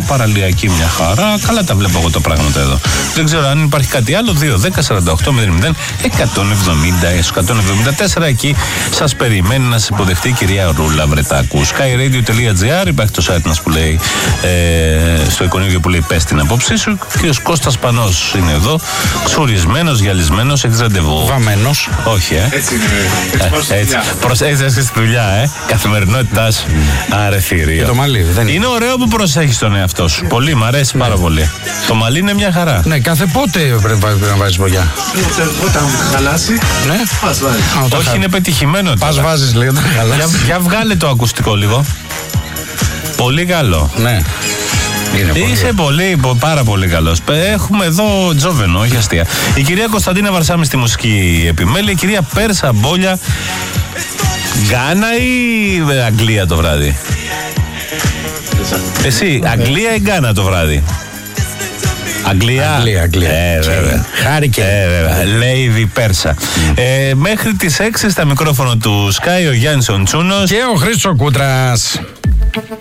παραλιακή μια χαρά. Καλά τα βλέπω εγώ τα πράγματα εδώ. Δεν ξέρω αν υπάρχει κάτι άλλο. 2-10-48-00-170-174 εκεί σας περιμένει να σας υποδεχτεί η κυρία Ρούλα Βρετάκου. skyradio.gr, υπάρχει το site μας που λέει στο εικονίδιο που λέει πες την απόψη σου. Και ο Κώστας Πανός είναι εδώ, ξουρισμένος, γυαλισμένος, έχεις ραντεβού. Βαμμένος. Όχι, Έτσι είναι. Έτσι. Προσέχεις στη δουλειά, καθημερινότητά σου. Άρε θηρίο. Και το μαλλί, δεν είναι ωραίο που προσέχεις τον εαυτό σου. Πολύ, μ' αρέσει πάρα πολύ. Το μαλλί είναι μια χαρά. Ναι, κάθε πότε πρέπει να βάζεις μπογιά. Όταν χαλάσει, ναι. πας βάζεις. Όχι, είναι πετυχημένο. Πας βάζεις, λέει, όταν χαλάσει. Για βγάλε το ακουστικό λίγο. Πολύ καλό. Ναι. Είσαι πάρα πολύ καλός. Έχουμε εδώ Τζόβενο, όχι αστεία. Η κυρία Κωνσταντίνα Βαρσάμι στη μουσική επιμέλεια. Η κυρία Πέρσα Μπόλια. Γκάνα ή Αγγλία το βράδυ? Εσύ, Αγγλία ή Γκάνα το βράδυ? Αγγλία. Βέβαια. Χάρηκε. Lady Πέρσα. Μέχρι τις 6 στα μικρόφωνα του Sky ο Γιάννης ο Τσούνος και ο Χρήστος ο Κούτρας.